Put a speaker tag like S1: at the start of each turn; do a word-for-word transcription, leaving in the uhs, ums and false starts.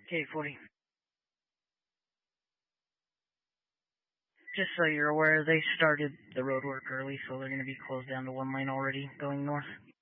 S1: K forty. Just so you're aware, they started the road work early, so they're going to be closed down to one lane already going north.